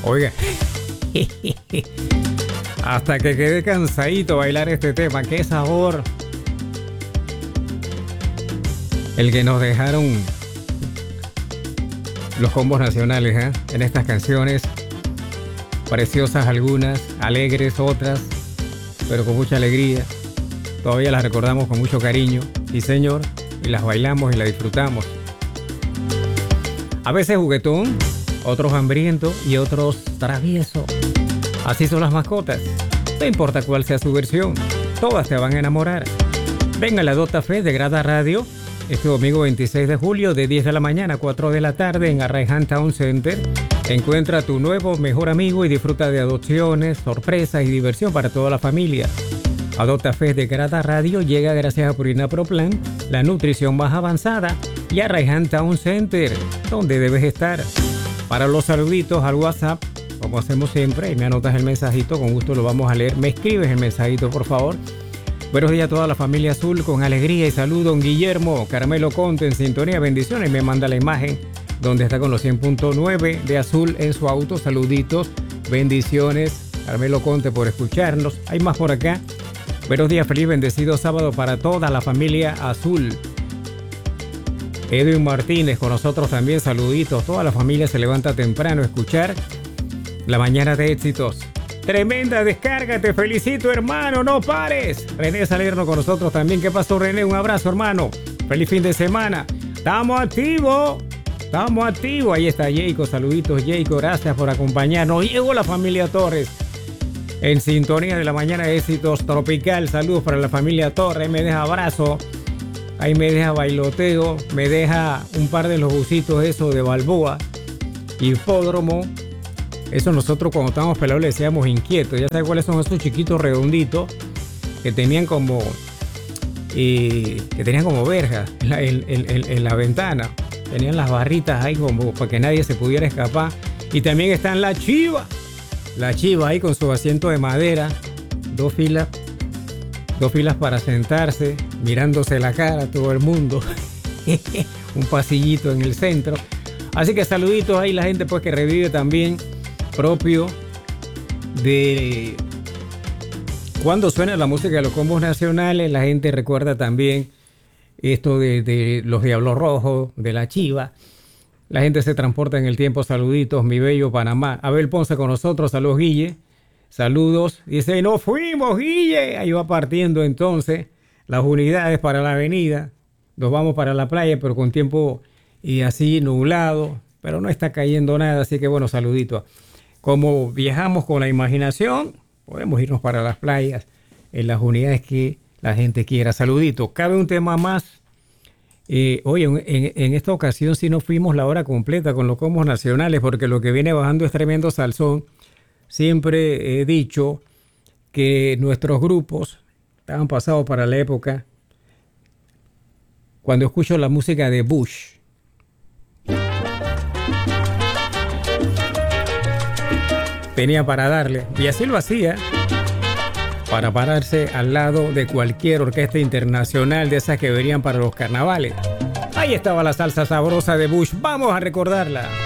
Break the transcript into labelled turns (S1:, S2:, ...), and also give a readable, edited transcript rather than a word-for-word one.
S1: Oiga, hasta que quedé cansadito bailar este tema. ¡Qué sabor! El que nos dejaron los combos nacionales, ¿eh? En estas canciones, preciosas algunas, alegres otras, pero con mucha alegría. Todavía las recordamos con mucho cariño, sí señor, y las bailamos y las disfrutamos. A veces juguetón, otros hambrientos y otros traviesos. Así son las mascotas. No importa cuál sea su versión, todas te van a enamorar. Ven a la Adopta Fe de Grada Radio este domingo 26 de julio de 10 de la mañana a 4 de la tarde en Arraiján Town Center. Encuentra a tu nuevo mejor amigo y disfruta de adopciones, sorpresas y diversión para toda la familia. Adopta Fe de Grada Radio llega gracias a Purina Pro Plan, la nutrición más avanzada, y Arraiján Town Center, donde debes estar. Para los saluditos al WhatsApp, como hacemos siempre, y me anotas el mensajito, con gusto lo vamos a leer. Me escribes el mensajito, por favor. Buenos días a toda la familia azul, con alegría y salud. Don Guillermo Carmelo Conte en sintonía, bendiciones. Me manda la imagen donde está con los 100.9 de azul en su auto. Saluditos, bendiciones. Carmelo Conte por escucharnos. Hay más por acá. Buenos días, feliz bendecido sábado para toda la familia azul. Edwin Martínez con nosotros también, saluditos. Toda la familia se levanta temprano a escuchar La Mañana de Éxitos. Tremenda descarga, te felicito, hermano, no pares. René Salerno con nosotros también. ¿Qué pasó, René? Un abrazo, hermano. Feliz fin de semana. Estamos activos. Ahí está Jayco, saluditos, Jayco. Gracias por acompañarnos. Llegó la familia Torres en sintonía de La Mañana de Éxitos Tropical. Saludos para la familia Torres. Me deja abrazo. Ahí me deja bailoteo. Me deja un par de los busitos esos de Balboa. Hipódromo. Eso nosotros cuando estábamos pelados le decíamos inquietos. Ya sabes cuáles son esos chiquitos redonditos que tenían como verjas en la ventana. Tenían las barritas ahí como para que nadie se pudiera escapar. Y también están la chiva ahí con su asiento de madera. Dos filas para sentarse, mirándose la cara a todo el mundo. Un pasillito en el centro. Así que saluditos ahí la gente pues que revive también, propio de cuando suena la música de los combos nacionales. La gente recuerda también esto de los Diablos Rojos, de la Chiva. La gente se transporta en el tiempo. Saluditos, mi bello Panamá. Abel Ponce con nosotros. Saludos, Guille. Saludos. Dice, nos fuimos, Guille. Ahí va partiendo entonces las unidades para la avenida. Nos vamos para la playa, pero con tiempo y así nublado. Pero no está cayendo nada, así que bueno, saluditos. Como viajamos con la imaginación, podemos irnos para las playas en las unidades que la gente quiera. Saluditos. Cabe un tema más. Oye, en esta ocasión sí nos fuimos la hora completa con los combos nacionales, porque lo que viene bajando es tremendo salsón. Siempre he dicho que nuestros grupos estaban pasados para la época. Cuando escucho la música de Bush, tenía para darle, y así lo hacía, para pararse al lado de cualquier orquesta internacional de esas que verían para los carnavales. Ahí estaba la salsa sabrosa de Bush. Vamos a recordarla.